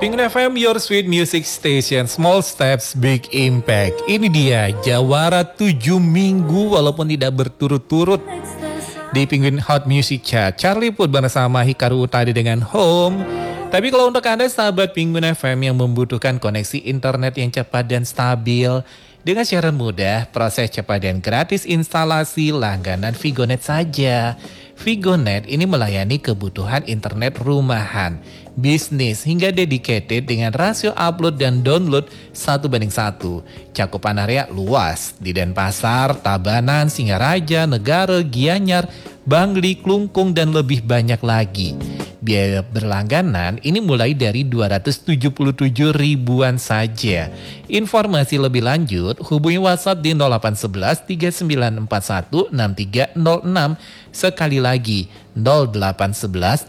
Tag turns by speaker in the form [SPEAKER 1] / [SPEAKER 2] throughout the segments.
[SPEAKER 1] Pink FM, your sweet music station, small steps, big impact. Ini dia, jawara 7 minggu walaupun tidak berturut-turut di Penguin Hot Music Chart. Charlie Puth bersama Hikaru Utada dengan Home. Tapi kalau untuk Anda sahabat Penguin FM yang membutuhkan koneksi internet yang cepat dan stabil, dengan syarat mudah, proses cepat dan gratis instalasi langganan Vigonet saja. Vigonet ini melayani kebutuhan internet rumahan, bisnis hingga dedicated dengan rasio upload dan download 1:1. Cakupan area luas di Denpasar, Tabanan, Singaraja, Negara, Gianyar, Bangli, Klungkung, dan lebih banyak lagi. Biaya berlangganan ini mulai dari 277 ribuan saja. Informasi lebih lanjut hubungi WhatsApp di 0811 3941 6306. Sekali lagi 0811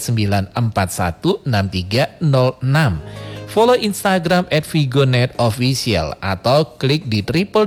[SPEAKER 1] 3941 6306. Follow Instagram @vigonetofficial atau klik di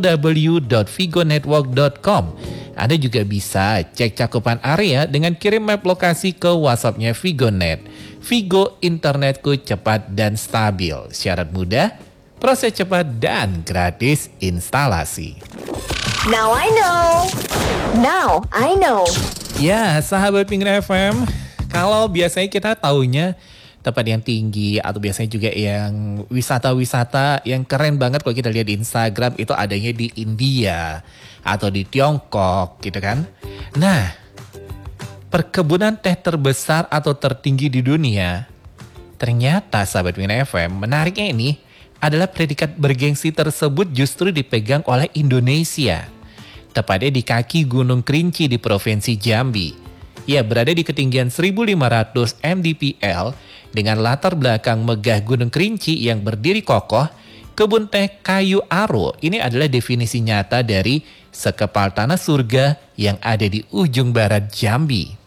[SPEAKER 1] www.vigonetwork.com. Anda juga bisa cek cakupan area dengan kirim map lokasi ke WhatsApp-nya Vigonet. Vigo, internetku cepat dan stabil. Syarat mudah, proses cepat dan gratis instalasi.
[SPEAKER 2] Now I know. Now I know.
[SPEAKER 1] Ya, sahabat Pink FM, kalau biasanya kita taunya tempat yang tinggi atau biasanya juga yang wisata-wisata yang keren banget kalau kita lihat di Instagram itu adanya di India atau di Tiongkok gitu kan. Nah, perkebunan teh terbesar atau tertinggi di dunia, ternyata sahabat Pink FM, menariknya ini adalah predikat bergengsi tersebut justru dipegang oleh Indonesia. Tepatnya di kaki Gunung Kerinci di Provinsi Jambi. Ia berada di ketinggian 1500 mdpl dengan latar belakang megah Gunung Kerinci yang berdiri kokoh. Kebun teh kayu aro ini adalah definisi nyata dari sekepal tanah surga yang ada di ujung barat Jambi.